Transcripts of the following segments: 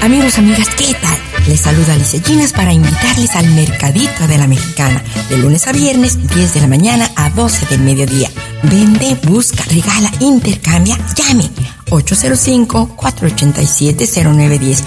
Amigos, amigas, ¿qué tal? Les saluda Alicia Ginas para invitarles al Mercadito de la Mexicana, de lunes a viernes, 10 de la mañana a 12 del mediodía. Vende, busca, regala, intercambia, llame. 805-487-0910.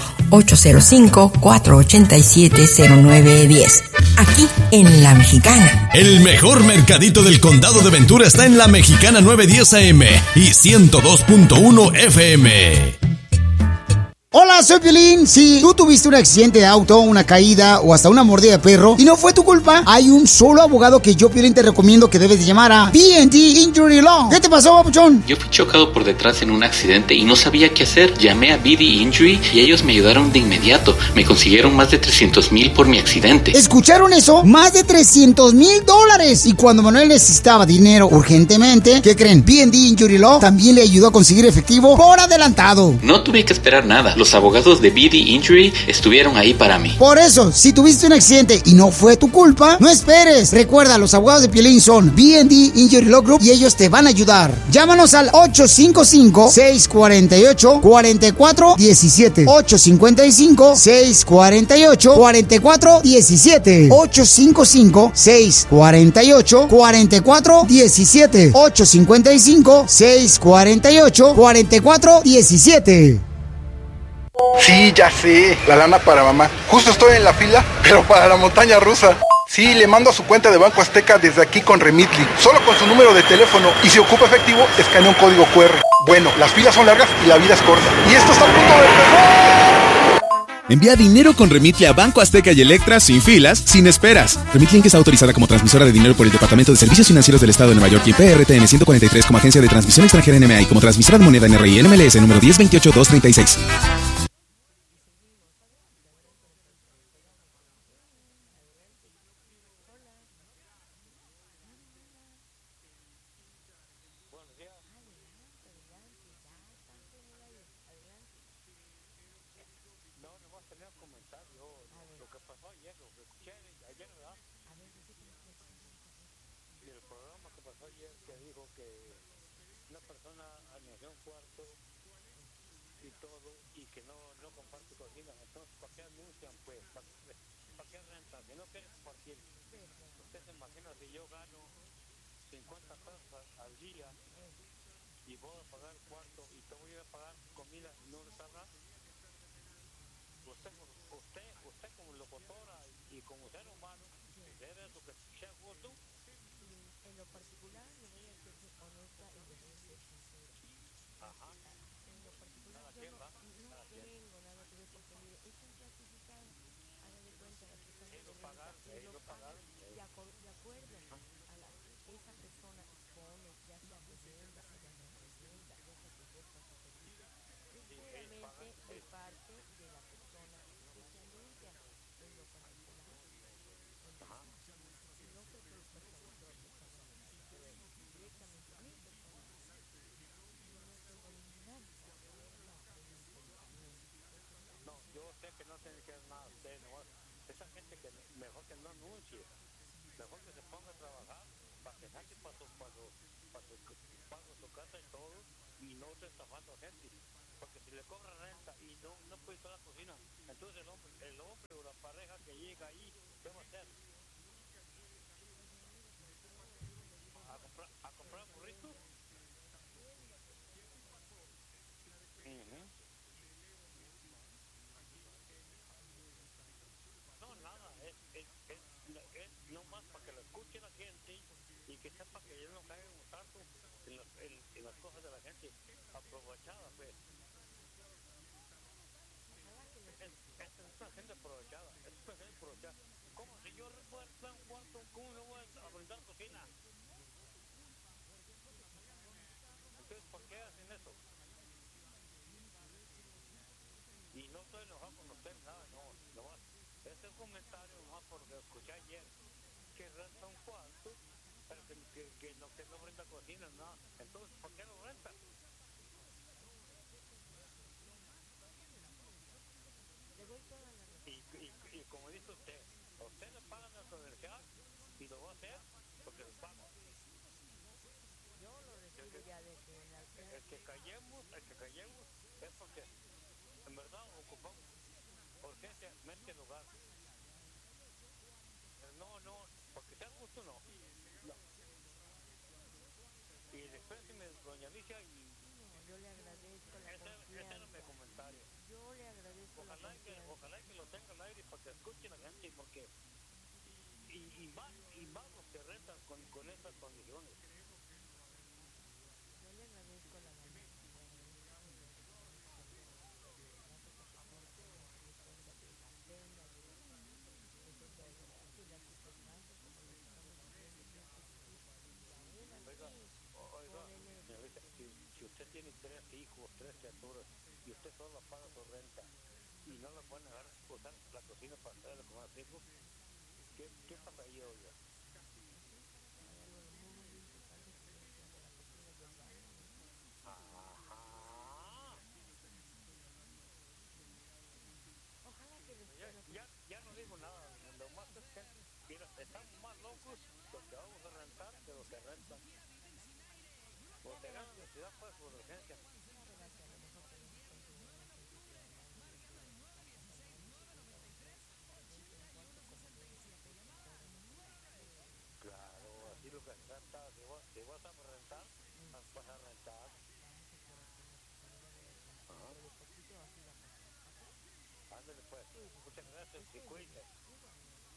805-487-0910. Aquí en La Mexicana. El mejor mercadito del condado de Ventura está en La Mexicana 910 AM y 102.1 FM. Hola, soy Piolín. Si tú tuviste un accidente de auto, una caída o hasta una mordida de perro y no fue tu culpa, hay un solo abogado que yo, Piolín, te recomiendo que debes de llamar a B&D Injury Law. ¿Qué te pasó, papuchón? Yo fui chocado por detrás en un accidente y no sabía qué hacer. Llamé a B&D Injury y ellos me ayudaron de inmediato. Me consiguieron más de $300,000 por mi accidente. ¿Escucharon eso? Más de $300,000. Y cuando Manuel necesitaba dinero urgentemente, ¿qué creen? B&D Injury Law también le ayudó a conseguir efectivo por adelantado. No tuve que esperar nada. Los abogados de B&D Injury estuvieron ahí para mí. Por eso, si tuviste un accidente y no fue tu culpa, no esperes. Recuerda, los abogados de Piolín son B&D Injury Law Group y ellos te van a ayudar. Llámanos al 855-648-4417. 855-648-4417. 855-648-4417. 855-648-4417. Sí, ya sé, la lana para mamá. Justo estoy en la fila, pero para la montaña rusa. Sí, le mando a su cuenta de Banco Azteca desde aquí con Remitly. Solo con su número de teléfono y si ocupa efectivo, escanea un código QR. Bueno, las filas son largas y la vida es corta. Y esto está a punto de empezar. Envía dinero con Remitly a Banco Azteca y Electra sin filas, sin esperas. Remitly Inc. está autorizada como transmisora de dinero por el Departamento de Servicios Financieros del Estado de Nueva York y PRTN 143 como agencia de transmisión extranjera NMA y como transmisora de moneda NRI NMLS número 1028236. El que callemos es porque en verdad ocupamos mente el hogar. Pero no, porque sea gusto no. Y después doña Alicia y... Yo le agradezco la confianza. Ese era mi comentario. Yo le agradezco la confianza. Ojalá que lo tenga al aire para que escuchen la gente, porque... Y más los que rentan con esas condiciones. Yo le agradezco la Oiga, señorita, si usted tiene 3 hijos, 3 criaturas, y usted solo paga su renta, y no la pueden dejar usar la cocina para hacerle comer a sus hijos, ¿qué pasa ahí, oiga? Ajá. Ojalá que ya no digo nada, lo más es que mira, estamos más locos los que vamos a rentar que los que rentan. Porque ganan la ciudad pues por urgencia. Claro, así lo que se trata, si vas a rentar, vas a rentar. Ándale pues, muchas gracias y cuídate.